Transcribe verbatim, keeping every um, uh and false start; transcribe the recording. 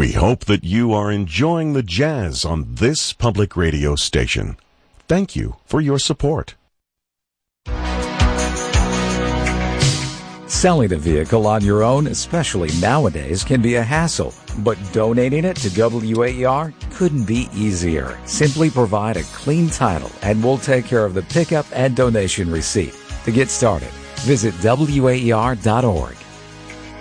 We hope that you are enjoying the jazz on this public radio station. Thank you for your support. Selling a vehicle on your own, especially nowadays, can be a hassle, but donating it to W A E R couldn't be easier. Simply provide a clean title and we'll take care of the pickup and donation receipt. To get started, visit W A E R dot org.